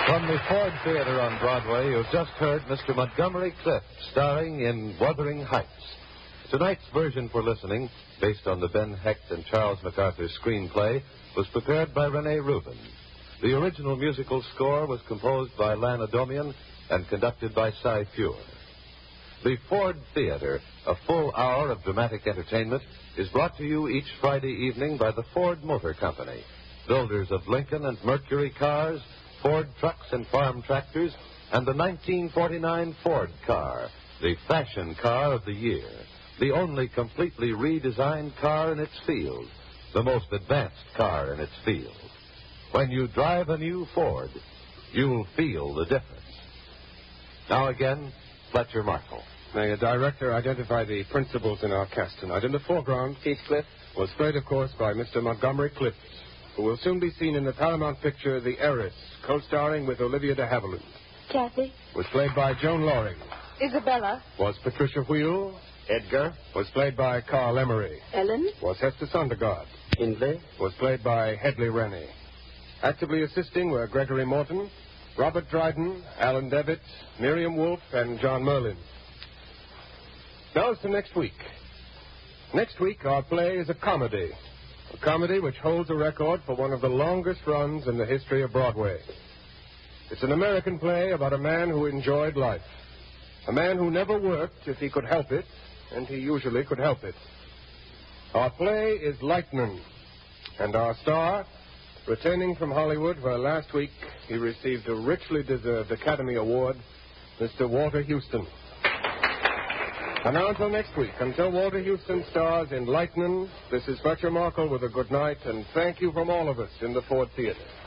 From the Ford Theater on Broadway, you've just heard Mr. Montgomery Clift starring in Wuthering Heights. Tonight's version for listening, based on the Ben Hecht and Charles MacArthur screenplay, was prepared by Rene Rubin. The original musical score was composed by Lan Adomian and conducted by Cy Feuer. The Ford Theater, a full hour of dramatic entertainment, is brought to you each Friday evening by the Ford Motor Company, builders of Lincoln and Mercury cars, Ford trucks and farm tractors, and the 1949 Ford car, the fashion car of the year, the only completely redesigned car in its field, the most advanced car in its field. When you drive a new Ford, you'll feel the difference. Now again, Fletcher Markle. May a director identify the principals in our cast tonight. In the foreground, Heathcliff was played, of course, by Mr. Montgomery Clift, who will soon be seen in the Paramount picture The Heiress, co-starring with Olivia de Havilland. Kathy. Was played by Joan Loring. Isabella. Was Patricia Wheel. Edgar Was played by Carl Emery. Ellen. Was Hester Sondergaard. Hindley Was played by Hedley Rennie. Actively assisting were Gregory Morton, Robert Dryden, Alan Devitt, Miriam Wolfe, and John Merlin. Now as to next week. Next week, our play is a comedy which holds a record for one of the longest runs in the history of Broadway. It's an American play about a man who enjoyed life, a man who never worked if he could help it, and he usually could help it. Our play is Lightnin', and our star, returning from Hollywood, where last week he received a richly deserved Academy Award, Mr. Walter Houston. And now until next week, until Walter Houston stars in Lightnin', this is Fletcher Markle with a good night, and thank you from all of us in the Ford Theater.